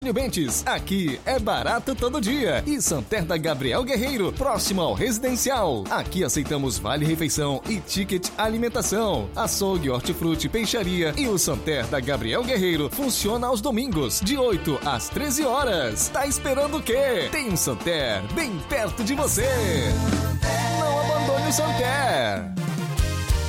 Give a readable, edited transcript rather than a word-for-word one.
Bentes, aqui é barato todo dia. E Santer da Gabriel Guerreiro, próximo ao residencial. Aqui aceitamos vale-refeição e ticket alimentação. Açougue, hortifruti, peixaria e o Santer da Gabriel Guerreiro funciona aos domingos, de 8 às 13 horas. Tá esperando o quê? Tem um Santer bem perto de você. Não abandone o Santer.